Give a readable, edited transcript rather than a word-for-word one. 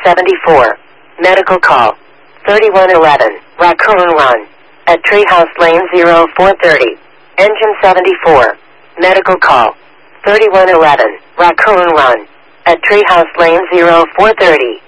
74. Medical call. 3111. Raccoon Run. At Treehouse Lane 0430. Engine 74. Medical call. 3111. Raccoon Run. At Treehouse Lane 0430.